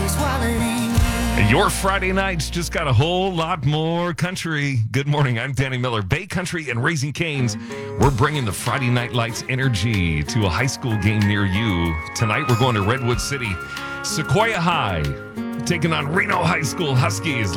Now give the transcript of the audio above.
Your Friday nights just got a whole lot more country. Good morning. I'm Danny Miller. Bay Country and Raising Cane's. We're bringing the Friday Night Lights energy to a high school game near you. Tonight, we're going to Redwood City. Sequoia High taking on Reno High School Huskies.